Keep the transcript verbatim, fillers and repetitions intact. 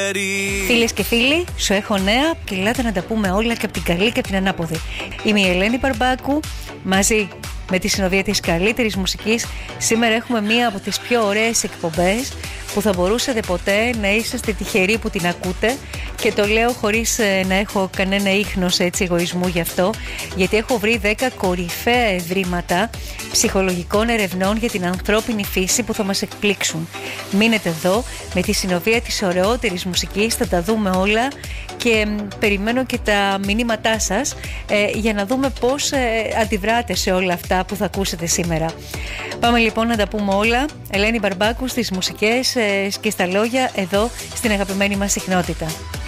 καλοκαίρι. Φίλες και φίλοι, σου έχω νέα και ελάτε να τα πούμε όλα και από την καλή και από την ανάποδη. Είμαι η Ελένη Μπαρμπάκου, μαζί με τη συνοδεία της καλύτερης μουσικής. Σήμερα έχουμε μία από τις πιο ωραίες εκπομπές που θα μπορούσατε ποτέ να είσαστε τυχεροί που την ακούτε, και το λέω χωρίς ε, να έχω κανένα ίχνος έτσι εγωισμού γι' αυτό, γιατί έχω βρει δέκα κορυφαία ευρήματα ψυχολογικών ερευνών για την ανθρώπινη φύση που θα μας εκπλήξουν. Μείνετε εδώ, με τη συνοδεία της ωραιότερης μουσικής θα τα δούμε όλα, και ε, περιμένω και τα μηνύματά σας ε, για να δούμε πώς ε, αντιδράτε σε όλα αυτά που θα ακούσετε σήμερα. Πάμε λοιπόν να τα πούμε όλα. Ελένη Μπαρμπάκου στις μουσικές ε, και στα λόγια, εδώ στην αγαπημένη μας συχνότητα.